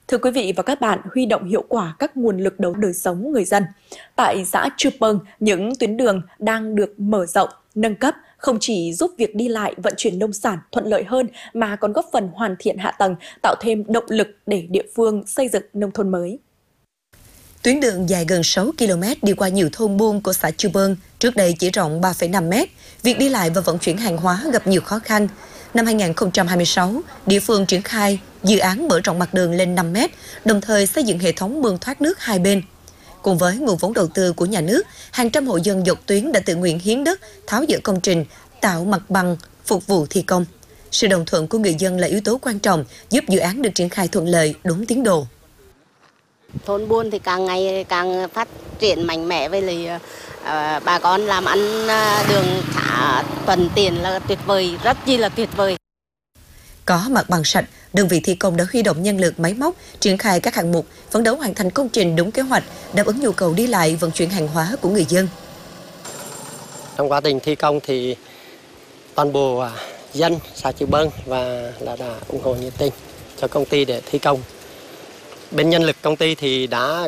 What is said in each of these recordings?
Thưa quý vị và các bạn, huy động hiệu quả các nguồn lực đấu đời sống người dân. Tại xã Chư Pâng, những tuyến đường đang được mở rộng, nâng cấp không chỉ giúp việc đi lại, vận chuyển nông sản thuận lợi hơn mà còn góp phần hoàn thiện hạ tầng, tạo thêm động lực để địa phương xây dựng nông thôn mới. Tuyến đường dài gần 6 km đi qua nhiều thôn buôn của xã Chư Pâng, trước đây chỉ rộng 3,5 m. Việc đi lại và vận chuyển hàng hóa gặp nhiều khó khăn. Năm 2026, địa phương triển khai dự án mở rộng mặt đường lên 5 m, đồng thời xây dựng hệ thống mương thoát nước hai bên. Cùng với nguồn vốn đầu tư của nhà nước, hàng trăm hộ dân dọc tuyến đã tự nguyện hiến đất, tháo dỡ công trình, tạo mặt bằng, phục vụ thi công. Sự đồng thuận của người dân là yếu tố quan trọng giúp dự án được triển khai thuận lợi, đúng tiến độ. Thôn buôn thì càng ngày càng phát triển mạnh mẽ, với lại bà con làm ăn đường xá thuận tiện là tuyệt vời, rất chi là tuyệt vời. Có mặt bằng sạch, đơn vị thi công đã huy động nhân lực máy móc, triển khai các hạng mục, phấn đấu hoàn thành công trình đúng kế hoạch, đáp ứng nhu cầu đi lại, vận chuyển hàng hóa của người dân. Trong quá trình thi công thì toàn bộ dân xã Chư Pâng và đã ủng hộ nhiệt tình cho công ty để thi công. Bên nhân lực công ty thì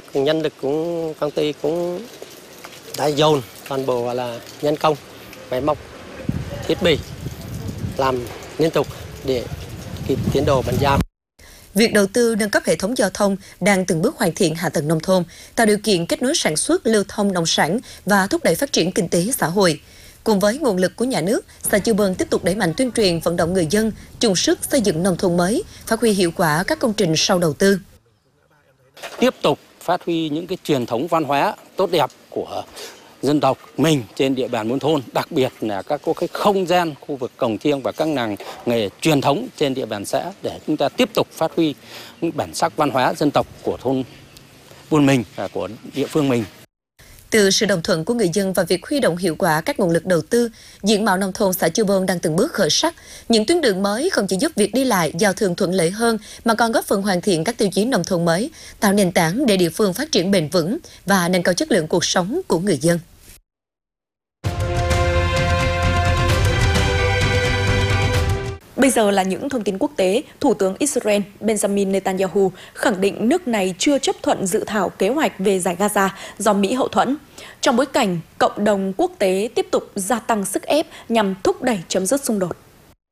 công ty cũng đã dồn toàn bộ là nhân công, máy móc, thiết bị làm liên tục để kịp tiến độ bàn giao. Việc đầu tư nâng cấp hệ thống giao thông đang từng bước hoàn thiện hạ tầng nông thôn, tạo điều kiện kết nối sản xuất, lưu thông nông sản và thúc đẩy phát triển kinh tế xã hội. Cùng với nguồn lực của nhà nước, xã Chư Pâng tiếp tục đẩy mạnh tuyên truyền vận động người dân chung sức xây dựng nông thôn mới, phát huy hiệu quả các công trình sau đầu tư. Tiếp tục phát huy những cái truyền thống văn hóa tốt đẹp của dân tộc mình trên địa bàn buôn thôn, đặc biệt là các cái không gian khu vực cồng chiêng và các làng nghề truyền thống trên địa bàn xã, để chúng ta tiếp tục phát huy những bản sắc văn hóa dân tộc của thôn buôn mình và của địa phương mình. Từ sự đồng thuận của người dân và việc huy động hiệu quả các nguồn lực đầu tư, diện mạo nông thôn xã Chư Pâng đang từng bước khởi sắc. Những tuyến đường mới không chỉ giúp việc đi lại, giao thương thuận lợi hơn, mà còn góp phần hoàn thiện các tiêu chí nông thôn mới, tạo nền tảng để địa phương phát triển bền vững và nâng cao chất lượng cuộc sống của người dân. Bây giờ là những thông tin quốc tế. Thủ tướng Israel Benjamin Netanyahu khẳng định nước này chưa chấp thuận dự thảo kế hoạch về giải Gaza do Mỹ hậu thuẫn, trong bối cảnh cộng đồng quốc tế tiếp tục gia tăng sức ép nhằm thúc đẩy chấm dứt xung đột.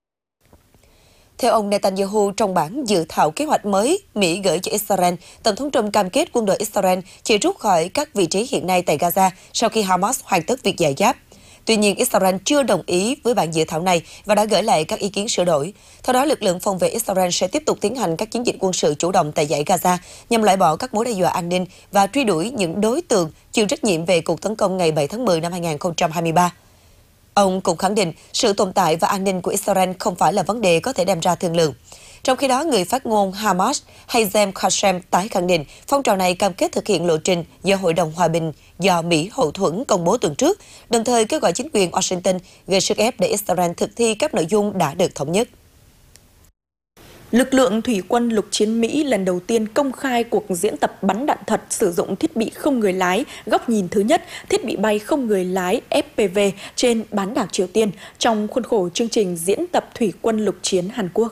Theo ông Netanyahu, trong bản dự thảo kế hoạch mới Mỹ gửi cho Israel, Tổng thống Trump cam kết quân đội Israel chỉ rút khỏi các vị trí hiện nay tại Gaza sau khi Hamas hoàn tất việc dàn giáp. Tuy nhiên, Israel chưa đồng ý với bản dự thảo này và đã gửi lại các ý kiến sửa đổi. Theo đó, lực lượng phòng vệ Israel sẽ tiếp tục tiến hành các chiến dịch quân sự chủ động tại dải Gaza nhằm loại bỏ các mối đe dọa an ninh và truy đuổi những đối tượng chịu trách nhiệm về cuộc tấn công ngày 7 tháng 10 năm 2023. Ông cũng khẳng định sự tồn tại và an ninh của Israel không phải là vấn đề có thể đem ra thương lượng. Trong khi đó, người phát ngôn Hamas Hazem Qasem tái khẳng định phong trào này cam kết thực hiện lộ trình do Hội đồng Hòa bình do Mỹ hậu thuẫn công bố tuần trước, đồng thời kêu gọi chính quyền Washington gây sức ép để Israel thực thi các nội dung đã được thống nhất. Lực lượng thủy quân lục chiến Mỹ lần đầu tiên công khai cuộc diễn tập bắn đạn thật sử dụng thiết bị không người lái góc nhìn thứ nhất, thiết bị bay không người lái FPV trên bán đảo Triều Tiên trong khuôn khổ chương trình diễn tập thủy quân lục chiến Hàn Quốc.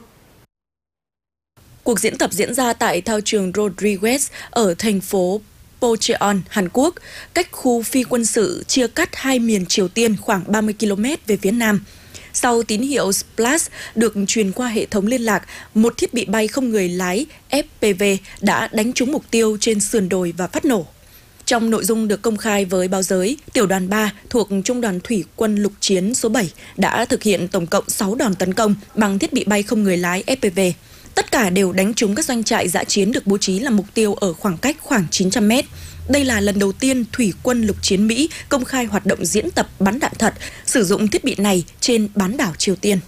Cuộc diễn tập diễn ra tại thao trường Rodriguez ở thành phố Pocheon, Hàn Quốc, cách khu phi quân sự chia cắt hai miền Triều Tiên khoảng 30 km về phía nam. Sau tín hiệu Splash được truyền qua hệ thống liên lạc, một thiết bị bay không người lái FPV đã đánh trúng mục tiêu trên sườn đồi và phát nổ. Trong nội dung được công khai với báo giới, Tiểu đoàn 3 thuộc Trung đoàn Thủy quân lục chiến số 7 đã thực hiện tổng cộng 6 đòn tấn công bằng thiết bị bay không người lái FPV. Tất cả đều đánh trúng các doanh trại dã chiến được bố trí làm mục tiêu ở khoảng cách khoảng 900 mét. Đây là lần đầu tiên Thủy quân lục chiến Mỹ công khai hoạt động diễn tập bắn đạn thật, sử dụng thiết bị này trên bán đảo Triều Tiên.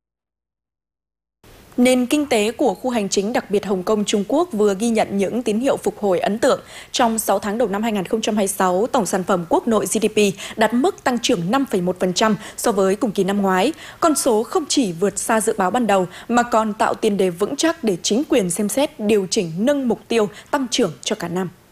Nền kinh tế của khu hành chính đặc biệt Hồng Kông Trung Quốc vừa ghi nhận những tín hiệu phục hồi ấn tượng. Trong 6 tháng đầu năm 2026, tổng sản phẩm quốc nội GDP đạt mức tăng trưởng 5,1% so với cùng kỳ năm ngoái. Con số không chỉ vượt xa dự báo ban đầu mà còn tạo tiền đề vững chắc để chính quyền xem xét điều chỉnh nâng mục tiêu tăng trưởng cho cả năm.